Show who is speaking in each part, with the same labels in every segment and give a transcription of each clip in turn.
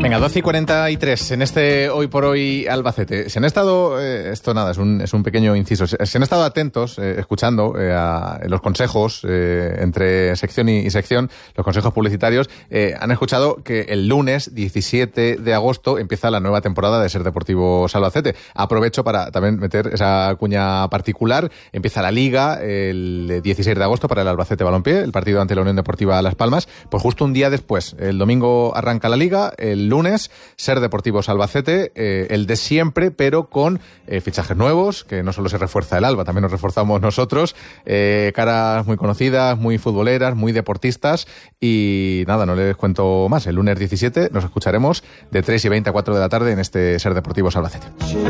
Speaker 1: Venga, 12:43 en este Hoy por Hoy Albacete. Se han estado, esto nada, es un pequeño inciso, se han estado atentos, escuchando a los consejos entre sección y sección, los consejos publicitarios, han escuchado que el lunes 17 de agosto empieza la nueva temporada de Ser Deportivos Albacete. Aprovecho para también meter esa cuña particular. Empieza la Liga el 16 de agosto para el Albacete Balompié, el partido ante la Unión Deportiva Las Palmas. Pues justo un día después, el domingo arranca la Liga, el lunes, Ser Deportivos Albacete, el de siempre, pero con fichajes nuevos, que no solo se refuerza el Alba, también nos reforzamos nosotros, caras muy conocidas, muy futboleras, muy deportistas, y nada, no les cuento más. El lunes 17 nos escucharemos de 3:20 a 4 de la tarde en este Ser Deportivos Albacete.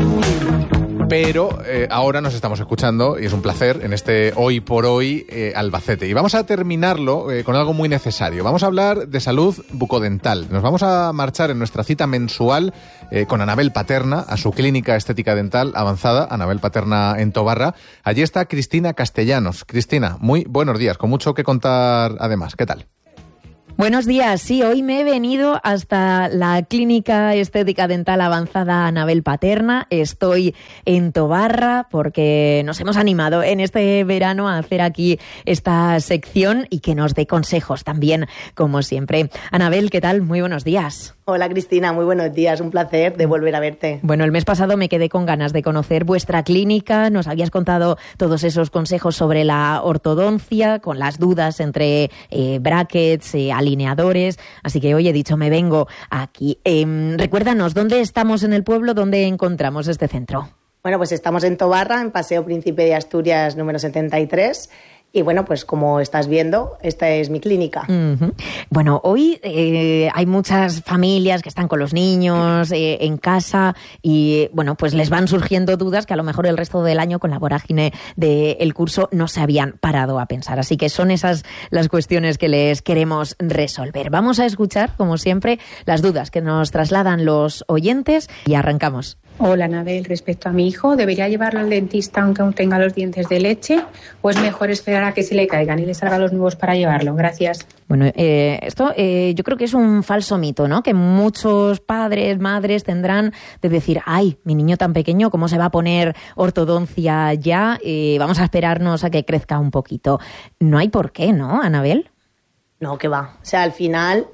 Speaker 1: Pero ahora nos estamos escuchando, y es un placer, en este Hoy por Hoy Albacete. Y vamos a terminarlo con algo muy necesario. Vamos a hablar de salud bucodental. Nos vamos a marchar en nuestra cita mensual con Anabel Paterna a su clínica estética dental avanzada, Anabel Paterna en Tobarra. Allí está Cristina Castellanos. Cristina, muy buenos días, con mucho que contar además. ¿Qué tal?
Speaker 2: Buenos días, sí, hoy me he venido hasta la Clínica Estética Dental Avanzada Anabel Paterna. Estoy en Tobarra porque nos hemos animado en este verano a hacer aquí esta sección y que nos dé consejos también, como siempre. Anabel, ¿qué tal? Muy buenos días.
Speaker 3: Hola Cristina, muy buenos días, un placer de volver a verte.
Speaker 2: Bueno, el mes pasado me quedé con ganas de conocer vuestra clínica, nos habías contado todos esos consejos sobre la ortodoncia, con las dudas entre brackets, alineadores, así que hoy he dicho me vengo aquí. Recuérdanos, ¿dónde estamos en el pueblo? ¿Dónde encontramos este centro?
Speaker 3: Bueno, pues estamos en Tobarra, en Paseo Príncipe de Asturias número 73. Y bueno, pues como estás viendo, esta es mi clínica.
Speaker 2: Uh-huh. Bueno, hoy hay muchas familias que están con los niños en casa y bueno, pues les van surgiendo dudas que a lo mejor el resto del año con la vorágine del curso no se habían parado a pensar. Así que son esas las cuestiones que les queremos resolver. Vamos a escuchar, como siempre, las dudas que nos trasladan los oyentes y arrancamos.
Speaker 4: Hola, Anabel, respecto a mi hijo, ¿debería llevarlo al dentista aunque aún tenga los dientes de leche o es mejor esperar a que se le caigan y le salgan los nuevos para llevarlo? Gracias.
Speaker 2: Bueno, esto yo creo que es un falso mito, ¿no? Que muchos padres, madres tendrán de decir, ay, mi niño tan pequeño, ¿cómo se va a poner ortodoncia ya? Vamos a esperarnos a que crezca un poquito. No hay por qué, ¿no, Anabel?
Speaker 3: No, que va. O sea, al final,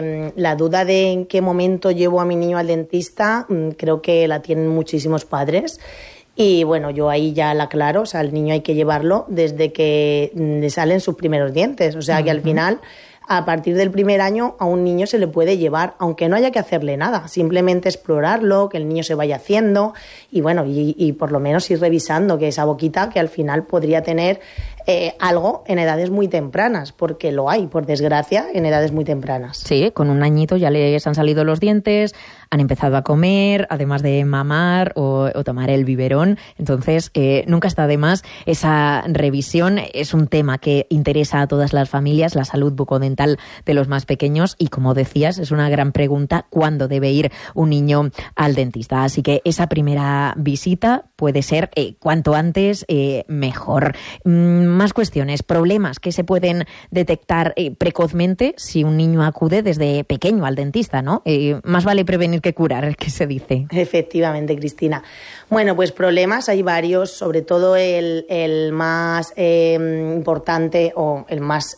Speaker 3: la duda de en qué momento llevo a mi niño al dentista, creo que la tienen muchísimos padres. Y bueno, yo ahí ya la aclaro. O sea, al niño hay que llevarlo desde que le salen sus primeros dientes. O sea, que al final, a partir del primer año, a un niño se le puede llevar, aunque no haya que hacerle nada. Simplemente explorarlo, que el niño se vaya haciendo y bueno, y por lo menos ir revisando que esa boquita, que al final podría tener algo en edades muy tempranas, porque lo hay, por desgracia, en edades muy tempranas.
Speaker 2: Sí, con un añito ya les han salido los dientes, han empezado a comer, además de mamar o tomar el biberón. Entonces, nunca está de más esa revisión. Es un tema que interesa a todas las familias, la salud bucodental de los más pequeños. Y como decías, es una gran pregunta, ¿cuándo debe ir un niño al dentista? Así que esa primera visita puede ser cuanto antes mejor. Más cuestiones, problemas que se pueden detectar precozmente si un niño acude desde pequeño al dentista, ¿no? Más vale prevenir que curar, ¿qué se dice?
Speaker 3: Efectivamente, Cristina. Bueno, pues problemas hay varios, sobre todo el más importante o el más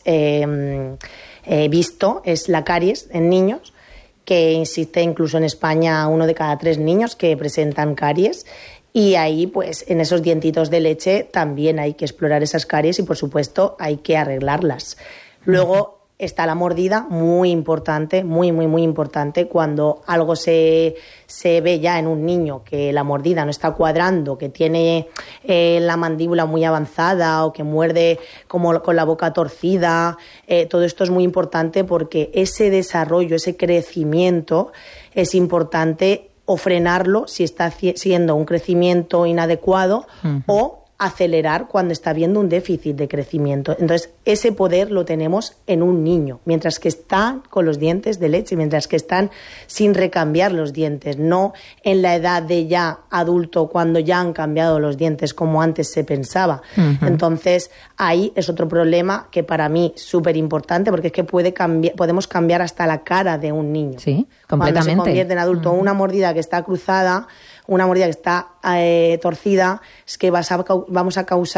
Speaker 3: visto es la caries en niños, que existe incluso en España 1 de cada 3 niños que presentan caries. Y ahí, pues, en esos dientitos de leche también hay que explorar esas caries y, por supuesto, hay que arreglarlas. Luego está la mordida, muy importante, muy, muy, muy importante. Cuando algo se ve ya en un niño, que la mordida no está cuadrando, que tiene la mandíbula muy avanzada o que muerde como con la boca torcida, todo esto es muy importante porque ese desarrollo, ese crecimiento es importante o frenarlo si está siendo un crecimiento inadecuado o acelerar cuando está habiendo un déficit de crecimiento. Entonces, ese poder lo tenemos en un niño, mientras que están con los dientes de leche, mientras que están sin recambiar los dientes, no en la edad de ya adulto, cuando ya han cambiado los dientes como antes se pensaba. Entonces, ahí es otro problema que para mí es súper importante, porque es que podemos cambiar hasta la cara de un niño.
Speaker 2: Sí, completamente.
Speaker 3: Cuando se convierte en adulto, una mordida que está cruzada, una mordida que está torcida, es que vamos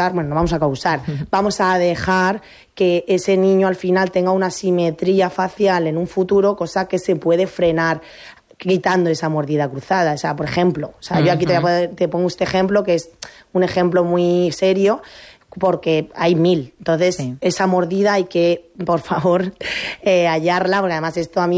Speaker 3: a dejar que ese niño al final tenga una simetría facial en un futuro, cosa que se puede frenar quitando esa mordida cruzada. O sea, por ejemplo, yo aquí te pongo este ejemplo, que es un ejemplo muy serio, porque hay 1000. Entonces, esa mordida hay que, por favor, hallarla, porque además esto a mí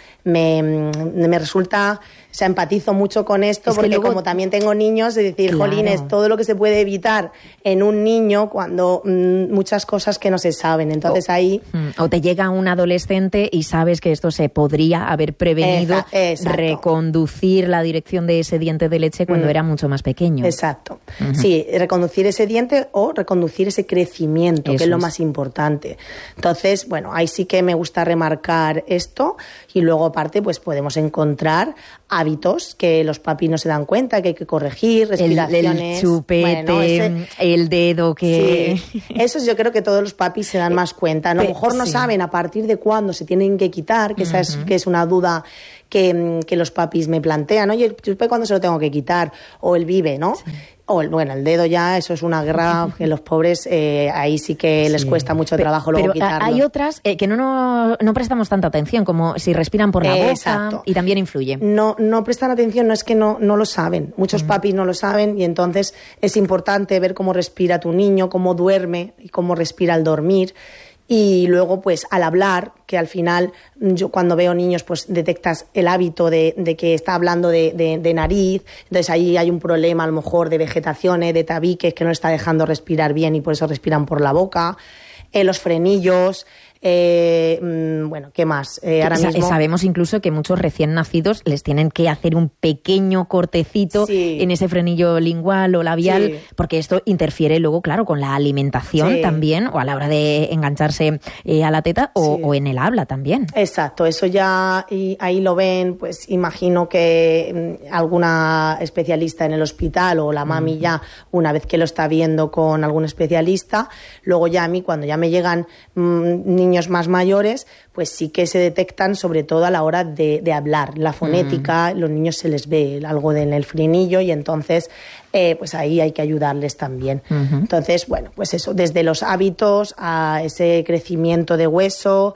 Speaker 3: me resulta... O sea, empatizo mucho con esto, porque luego, como también tengo niños, es decir, claro, jolines, todo lo que se puede evitar en un niño cuando muchas cosas que no se saben. Entonces ahí...
Speaker 2: O te llega un adolescente y sabes que esto se podría haber prevenido, reconducir la dirección de ese diente de leche cuando era mucho más pequeño.
Speaker 3: Exacto. Sí, reconducir ese diente o reconducir ese crecimiento, que es lo más importante. Entonces, bueno, ahí sí que me gusta remarcar esto, y luego aparte pues podemos encontrar hábitos que los papis no se dan cuenta, que hay que corregir, respiraciones...
Speaker 2: El chupete, el dedo que...
Speaker 3: Sí, eso yo creo que todos los papis se dan más cuenta. A lo mejor no saben a partir de cuándo se tienen que quitar, que esa es una duda que los papis me plantean. Oye, ¿el chupe cuándo se lo tengo que quitar? O el vive, ¿no? Sí. O el dedo ya, eso es una guerra que los pobres ahí sí que les cuesta mucho trabajo luego quitarlo.
Speaker 2: Hay otras que no prestamos tanta atención, como si respiran por la boca, y también influye.
Speaker 3: No prestan atención, no es que no lo saben. Muchos papis no lo saben, y entonces es importante ver cómo respira tu niño, cómo duerme y cómo respira al dormir. Y luego, pues, al hablar, que al final, yo cuando veo niños, pues detectas el hábito de que está hablando de nariz, entonces ahí hay un problema a lo mejor de vegetaciones, de tabiques, que no está dejando respirar bien y por eso respiran por la boca, los frenillos... bueno, ¿qué más? Ahora mismo...
Speaker 2: Sabemos incluso que muchos recién nacidos les tienen que hacer un pequeño cortecito en ese frenillo lingual o labial, porque esto interfiere luego, claro, con la alimentación también, o a la hora de engancharse a la teta, o en el habla también.
Speaker 3: Exacto, eso ya ahí lo ven, pues imagino que alguna especialista en el hospital o la mami ya, una vez que lo está viendo con algún especialista, luego ya a mí, cuando ya me llegan niños más mayores, pues sí que se detectan sobre todo a la hora de hablar. La fonética, los niños se les ve algo en el frenillo, y entonces pues ahí hay que ayudarles también. Entonces, bueno, pues eso, desde los hábitos a ese crecimiento de hueso,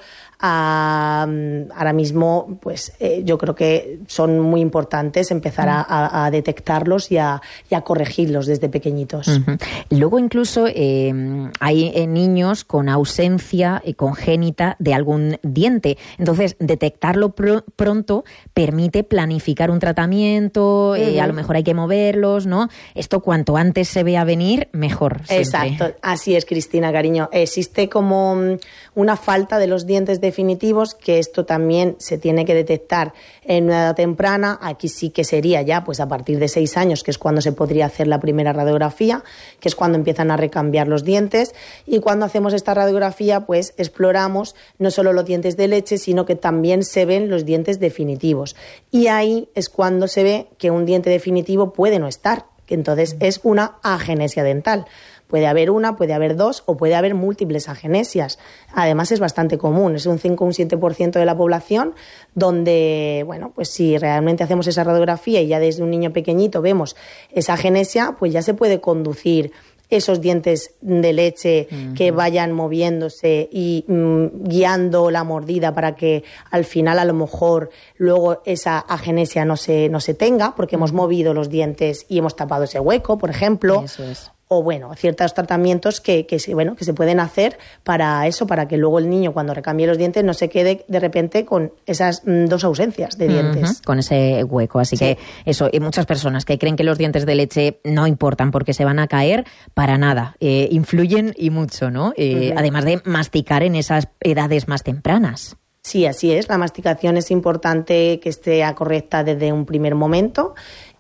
Speaker 3: ahora mismo, pues yo creo que son muy importantes empezar a detectarlos y a corregirlos desde pequeñitos.
Speaker 2: Luego incluso hay niños con ausencia congénita de algún diente. Entonces, detectarlo pronto permite planificar un tratamiento, a lo mejor hay que moverlos, ¿no? Esto cuanto antes se vea venir, mejor. Siempre.
Speaker 3: Exacto, así es, Cristina, cariño. Existe como una falta de los dientes definitivos, que esto también se tiene que detectar en una edad temprana. Aquí sí que sería ya pues a partir de 6 años, que es cuando se podría hacer la primera radiografía, que es cuando empiezan a recambiar los dientes, y cuando hacemos esta radiografía pues exploramos no solo los dientes de leche, sino que también se ven los dientes definitivos, y ahí es cuando se ve que un diente definitivo puede no estar, que entonces es una agenesia dental. Puede haber una, puede haber 2 o puede haber múltiples agenesias. Además es bastante común, es un 5 o un 7% de la población, donde, bueno, pues si realmente hacemos esa radiografía y ya desde un niño pequeñito vemos esa agenesia, pues ya se puede conducir esos dientes de leche que vayan moviéndose y guiando la mordida para que al final a lo mejor luego esa agenesia no se tenga, porque hemos movido los dientes y hemos tapado ese hueco, por ejemplo.
Speaker 2: Eso es.
Speaker 3: O bueno, ciertos tratamientos que se pueden hacer para eso, para que luego el niño cuando recambie los dientes no se quede de repente con esas 2 ausencias de dientes.
Speaker 2: Con ese hueco. Así que eso, y muchas personas que creen que los dientes de leche no importan porque se van a caer, para nada. Influyen y mucho, ¿no? Además de masticar en esas edades más tempranas.
Speaker 3: Sí, así es. La masticación es importante que esté correcta desde un primer momento.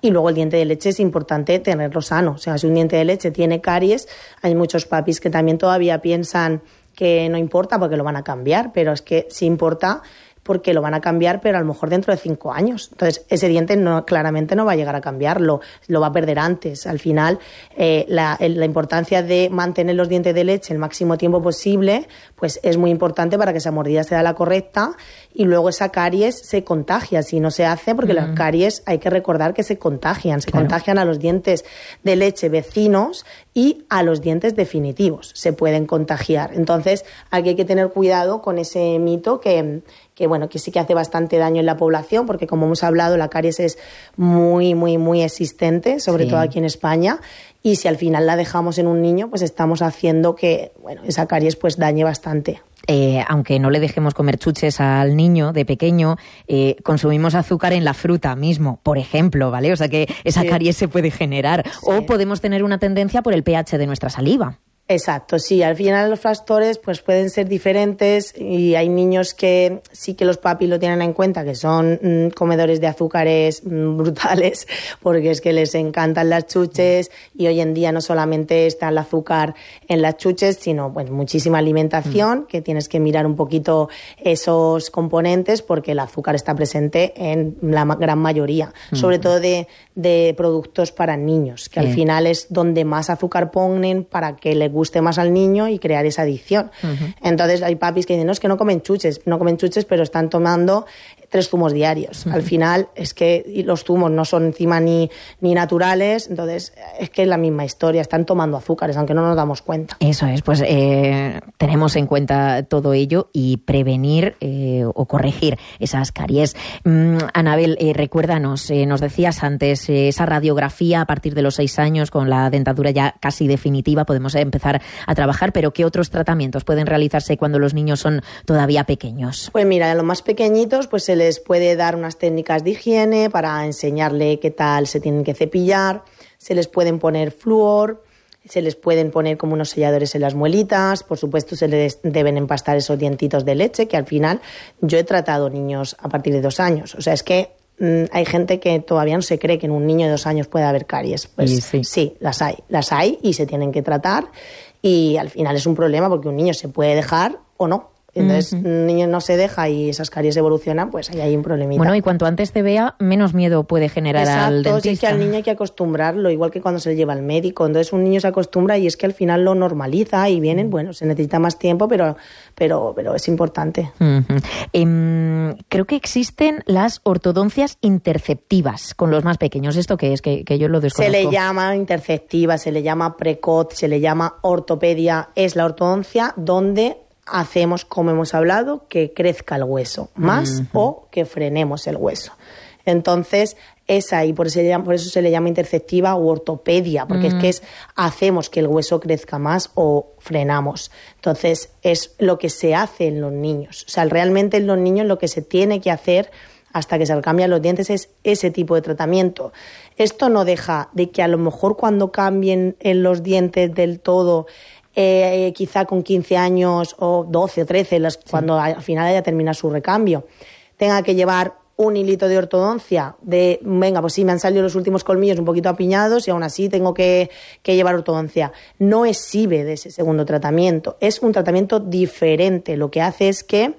Speaker 3: Y luego el diente de leche es importante tenerlo sano. O sea, si un diente de leche tiene caries, hay muchos papis que también todavía piensan que no importa porque lo van a cambiar, pero es que sí importa porque lo van a cambiar, pero a lo mejor dentro de 5 años. Entonces, ese diente claramente no va a llegar a cambiarlo, lo va a perder antes. Al final, la importancia de mantener los dientes de leche el máximo tiempo posible, pues es muy importante para que esa mordida sea la correcta y luego esa caries se contagia si no se hace, porque las caries hay que recordar que se contagian, contagian a los dientes de leche vecinos y a los dientes definitivos, se pueden contagiar. Entonces, aquí hay que tener cuidado con ese mito que sí que hace bastante daño en la población, porque como hemos hablado, la caries es muy, muy, muy existente, sobre todo aquí en España, y si al final la dejamos en un niño, pues estamos haciendo que esa caries pues dañe bastante.
Speaker 2: Aunque no le dejemos comer chuches al niño de pequeño, consumimos azúcar en la fruta mismo, por ejemplo, ¿vale? O sea que esa caries se puede generar. Sí. O podemos tener una tendencia por el pH de nuestra saliva.
Speaker 3: Exacto, sí. Al final los factores pues pueden ser diferentes y hay niños que sí que los papis lo tienen en cuenta, que son comedores de azúcares brutales, porque es que les encantan las chuches y hoy en día no solamente está el azúcar en las chuches, sino muchísima alimentación, que tienes que mirar un poquito esos componentes porque el azúcar está presente en la gran mayoría, sobre todo de productos para niños, que al final es donde más azúcar ponen para que le guste más al niño y crear esa adicción. Entonces hay papis que dicen, no, es que no comen chuches, pero están tomando 3 zumos diarios. Al final es que los zumos no son encima ni naturales, entonces es que es la misma historia, están tomando azúcares, aunque no nos damos cuenta.
Speaker 2: Eso es, pues tenemos en cuenta todo ello y prevenir o corregir esas caries. Anabel, recuérdanos, nos decías antes, esa radiografía a partir de los 6 años con la dentadura ya casi definitiva, podemos empezar a trabajar, pero ¿qué otros tratamientos pueden realizarse cuando los niños son todavía pequeños?
Speaker 3: Pues mira, a los más pequeñitos pues se les puede dar unas técnicas de higiene para enseñarle qué tal se tienen que cepillar, se les pueden poner flúor, se les pueden poner como unos selladores en las muelitas, por supuesto se les deben empastar esos dientitos de leche, que al final yo he tratado niños a partir de 2 años, o sea, es que hay gente que todavía no se cree que en un niño de 2 años pueda haber caries. Pues sí, las hay y se tienen que tratar y al final es un problema porque un niño se puede dejar o no. Entonces, un niño no se deja y esas caries evolucionan, pues ahí hay un problemita.
Speaker 2: Bueno, y cuanto antes te vea, menos miedo puede generar al dentista.
Speaker 3: Es que al niño hay que acostumbrarlo, igual que cuando se le lleva al médico. Entonces, un niño se acostumbra y es que al final lo normaliza y vienen, se necesita más tiempo, pero es importante.
Speaker 2: Creo que existen las ortodoncias interceptivas con los más pequeños. ¿Esto qué es? Que yo lo desconozco.
Speaker 3: Se le llama interceptiva, se le llama precoz, se le llama ortopedia. Es la ortodoncia donde hacemos, como hemos hablado, que crezca el hueso más o que frenemos el hueso. Entonces, es ahí, por eso se le llama interceptiva u ortopedia, porque es que hacemos que el hueso crezca más o frenamos. Entonces, es lo que se hace en los niños. O sea, realmente en los niños lo que se tiene que hacer hasta que se cambian los dientes es ese tipo de tratamiento. Esto no deja de que a lo mejor cuando cambien los dientes del todo, quizá con 15 años o 12 o 13, cuando al final haya terminado su recambio, tenga que llevar un hilito de ortodoncia pues sí, me han salido los últimos colmillos un poquito apiñados y aún así tengo que llevar ortodoncia. No exhibe de ese segundo tratamiento, es un tratamiento diferente. Lo que hace es que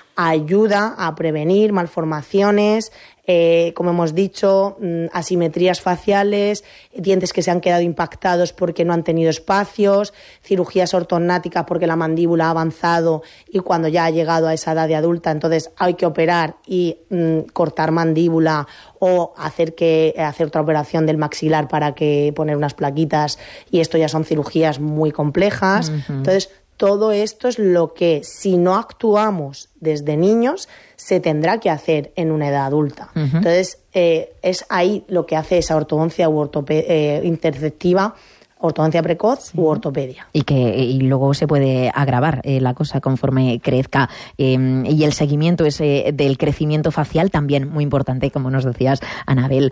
Speaker 3: ayuda a prevenir malformaciones, como hemos dicho, asimetrías faciales, dientes que se han quedado impactados porque no han tenido espacios, cirugías ortognáticas porque la mandíbula ha avanzado y cuando ya ha llegado a esa edad de adulta, entonces hay que operar y cortar mandíbula o hacer otra operación del maxilar para poner unas plaquitas, y esto ya son cirugías muy complejas. Entonces, todo esto es lo que, si no actuamos desde niños, se tendrá que hacer en una edad adulta. Entonces, es ahí lo que hace esa ortodoncia u interceptiva, ortodoncia precoz u ortopedia.
Speaker 2: Y luego se puede agravar la cosa conforme crezca. Y el seguimiento del crecimiento facial también muy importante, como nos decías, Anabel.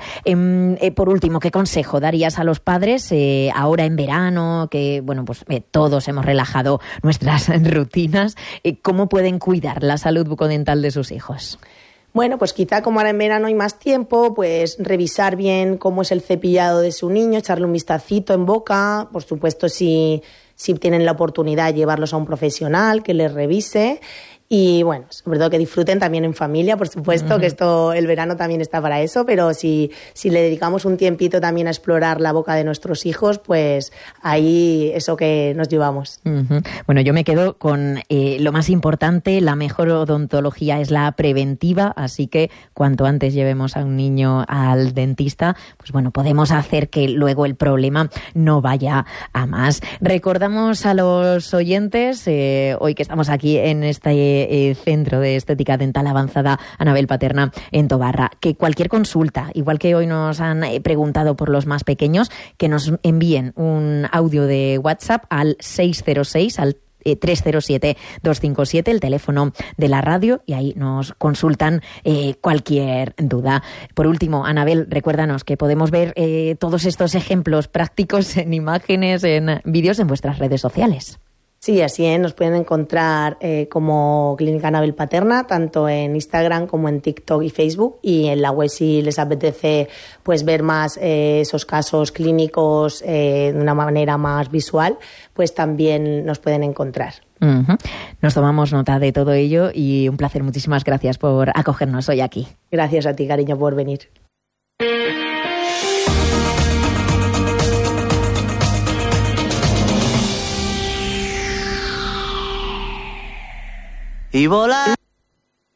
Speaker 2: Por último, ¿qué consejo darías a los padres ahora en verano, que todos hemos relajado nuestras rutinas? ¿Cómo pueden cuidar la salud bucodental de sus hijos?
Speaker 3: Bueno, pues quizá como ahora en verano hay más tiempo, pues revisar bien cómo es el cepillado de su niño, echarle un vistacito en boca, por supuesto si tienen la oportunidad, llevarlos a un profesional que les revise. Y bueno, sobre todo que disfruten también en familia, por supuesto, que el verano también está para eso, pero si le dedicamos un tiempito también a explorar la boca de nuestros hijos, pues ahí eso que nos llevamos.
Speaker 2: Bueno, yo me quedo con lo más importante, la mejor odontología es la preventiva, así que cuanto antes llevemos a un niño al dentista, pues bueno, podemos hacer que luego el problema no vaya a más. Recordamos a los oyentes, hoy que estamos aquí en este Centro de Estética Dental Avanzada Anabel Paterna en Tobarra, que cualquier consulta, igual que hoy nos han preguntado por los más pequeños, que nos envíen un audio de WhatsApp al 606, al 307-257, el teléfono de la radio, y ahí nos consultan cualquier duda. Por último, Anabel, recuérdanos que podemos ver todos estos ejemplos prácticos en imágenes, en vídeos en vuestras redes sociales.
Speaker 3: Sí, así es, nos pueden encontrar como Clínica Anabel Paterna, tanto en Instagram como en TikTok y Facebook, y en la web si les apetece pues ver más esos casos clínicos de una manera más visual, pues también nos pueden encontrar.
Speaker 2: Nos tomamos nota de todo ello y un placer, muchísimas gracias por acogernos hoy aquí.
Speaker 3: Gracias a ti, cariño, por venir.
Speaker 5: Y volar.